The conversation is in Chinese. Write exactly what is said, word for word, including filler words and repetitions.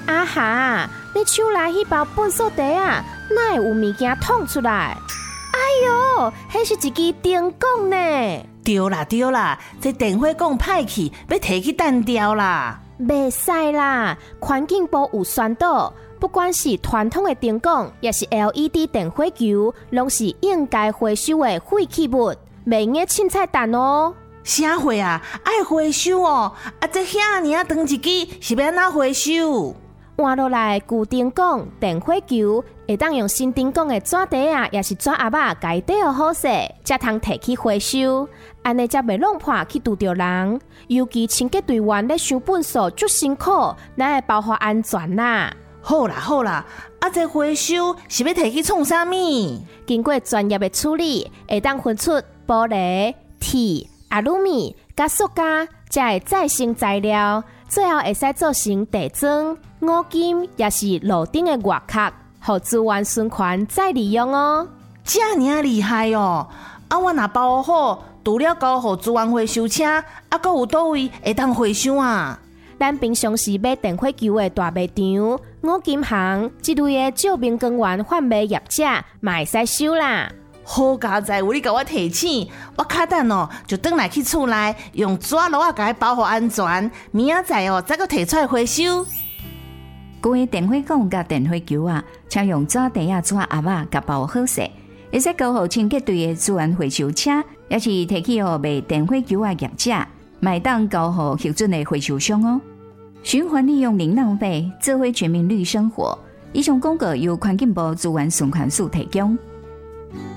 啊哈，你手内迄包粪扫地啊，哪会有物件捅出来？哎哟，迄是一支电管呢！ 对啦对啦，这电火管歹去，要摕去弹掉啦。 袂使啦，环境部有宣导，不管是传统的电管，也是 L E D 电火球，拢是应该回收的废弃物，袂用个凊彩弹哦。 啥货啊？爱回收哦！啊，这遐尔啊长一支，是要安怎回收？ 换落来旧电管、电火球，会当用新电管的纸袋啊，也是纸盒仔，家底好好势，才通摕去回收。安尼才袂弄破去拄着人。尤其清洁队员咧收粪扫足辛苦，咱会保护安全啦。 好啦好啦，啊，这回收是要摕去创啥物？ 经过专业的处理，会当分出玻璃、铁、阿鲁米、甲塑胶，才会再生材料。最后会使做成地砖、五金，也是路顶的外壳，互资源循环再利用哦。 这么厉害哦！啊，我若包好，除了交互资源回收车，啊，阁有倒位会当回收啊？ 咱平常时买电火球的大卖场、五金行，这类的照明光源贩卖业者，嘛会使收啦。 好佳哉，有你甲我提醒，我卡等哦，就转来去厝内用纸箩仔甲伊保护安全，明仔载哦再阁摕出来回收。 各位电火管甲电火球啊，请用纸袋啊、纸盒仔甲包好势，会使交互清洁队的资源回收车，也是摕去互卖电火球的业者，卖当交互核准的回收商哦。循环利用零浪费，智慧全民绿生活。以上广告由环境部资源循环署提供。